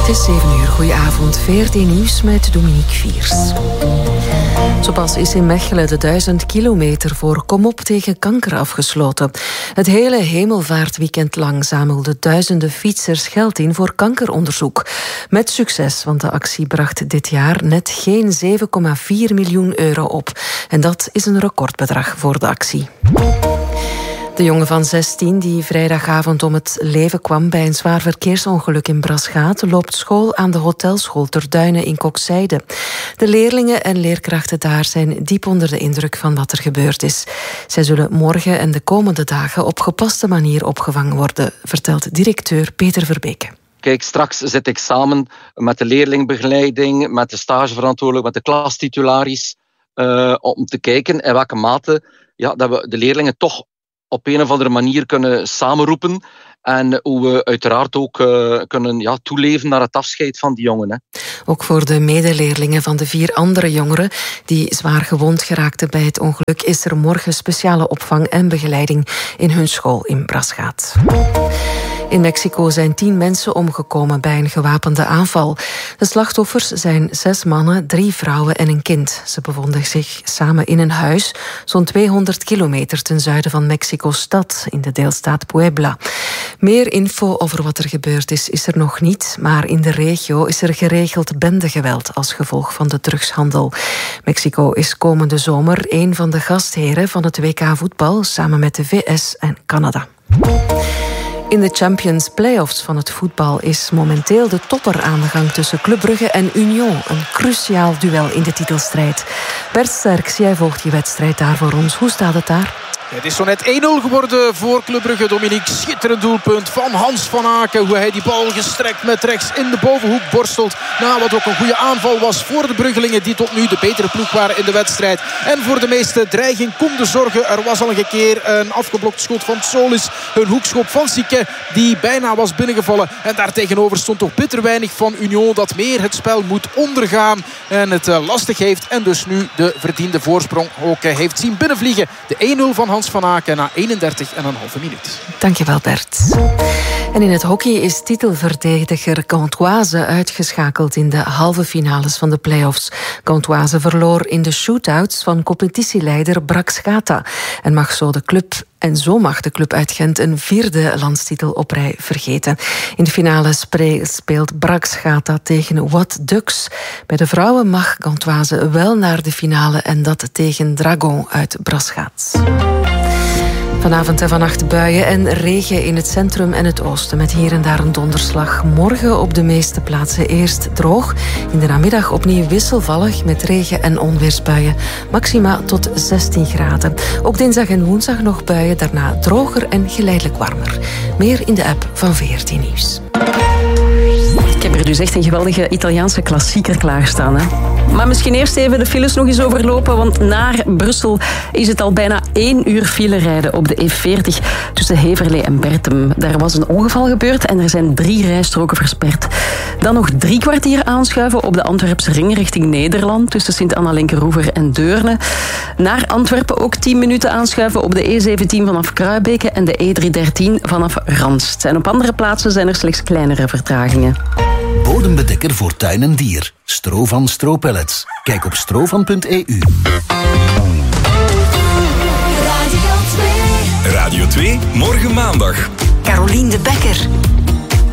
Het is 7 uur. Goedenavond. VRT Nieuws met Dominique Viers. Zo pas is in Mechelen de 1000 kilometer voor Kom op tegen kanker afgesloten. Het hele hemelvaartweekend lang zamelden duizenden fietsers geld in voor kankeronderzoek. Met succes, want de actie bracht dit jaar net geen 7,4 miljoen euro op. En dat is een recordbedrag voor de actie. De jongen van 16, die vrijdagavond om het leven kwam bij een zwaar verkeersongeluk in Braschaat, loopt school aan de hotelschool Ter Duinen in Kokzijde. De leerlingen en leerkrachten daar zijn diep onder de indruk van wat er gebeurd is. Zij zullen morgen en de komende dagen op gepaste manier opgevangen worden, vertelt directeur Peter Verbeke. Kijk, straks zit ik samen met de leerlingbegeleiding, met de stageverantwoordelijk, met de klastitularis, om te kijken in welke mate dat we de leerlingen toch op een of andere manier kunnen samenroepen en hoe we uiteraard ook kunnen toeleven naar het afscheid van die jongen. Hè. Ook voor de medeleerlingen van de 4 andere jongeren die zwaar gewond geraakten bij het ongeluk is er morgen speciale opvang en begeleiding in hun school in Braschaat. In Mexico zijn 10 mensen omgekomen bij een gewapende aanval. De slachtoffers zijn 6 mannen, 3 vrouwen en een kind. Ze bevonden zich samen in een huis, zo'n 200 kilometer ten zuiden van Mexico-stad, in de deelstaat Puebla. Meer info over wat er gebeurd is er nog niet, maar in de regio is er geregeld bendegeweld als gevolg van de drugshandel. Mexico is komende zomer een van de gastheren van het WK voetbal, samen met de VS en Canada. In de Champions Playoffs van het voetbal is momenteel de topper aan de gang tussen Club Brugge en Union. Een cruciaal duel in de titelstrijd. Bert Sterks, jij volgt die wedstrijd daar voor ons. Hoe staat het daar? Het is zo net 1-0 geworden voor Club Brugge. Dominique, schitterend doelpunt van Hans van Aken. Hoe hij die bal gestrekt met rechts in de bovenhoek borstelt. Na wat ook een goede aanval was voor de Bruggelingen, die tot nu de betere ploeg waren in de wedstrijd. En voor de meeste dreiging konden zorgen. Er was al een keer een afgeblokt schot van Solis. Een hoekschop van Sique die bijna was binnengevallen. En daartegenover stond toch bitter weinig van Union, dat meer het spel moet ondergaan en het lastig heeft. En dus nu de verdiende voorsprong ook heeft zien binnenvliegen. De 1-0 van Hans van Aken na 31,5 minuut. Dankjewel, Bert. En in het hockey is titelverdediger Gantoise uitgeschakeld in de halve finales van de play-offs. Gantoise verloor in de shootouts van competitieleider Braschaat en zo mag de club uit Gent een 4e landstitel op rij vergeten. In de finale speelt Braschaat tegen What Ducks. Bij de vrouwen mag Gantoise wel naar de finale en dat tegen Dragon uit Braschaat. Vanavond en vannacht buien en regen in het centrum en het oosten, met hier en daar een donderslag. Morgen op de meeste plaatsen eerst droog. In de namiddag opnieuw wisselvallig met regen- en onweersbuien. Maxima tot 16 graden. Ook dinsdag en woensdag nog buien, daarna droger en geleidelijk warmer. Meer in de app van VRT Nieuws. Ik heb er dus echt een geweldige Italiaanse klassieker klaarstaan. Hè? Maar misschien eerst even de files nog eens overlopen, want naar Brussel is het al bijna 1 uur file rijden op de E40 tussen Heverlee en Bertem. Daar was een ongeval gebeurd en er zijn 3 rijstroken versperd. Dan nog 3 kwartier aanschuiven op de Antwerpse ring richting Nederland tussen Sint-Anna-Linkeroever en Deurne. Naar Antwerpen ook 10 minuten aanschuiven op de E17 vanaf Kruibeke en de E313 vanaf Ranst. En op andere plaatsen zijn er slechts kleinere vertragingen. Bodembedekker voor tuin en dier. Strovan Stropellets. Kijk op strovan.eu. Radio 2, morgen maandag. Carolien de Bekker.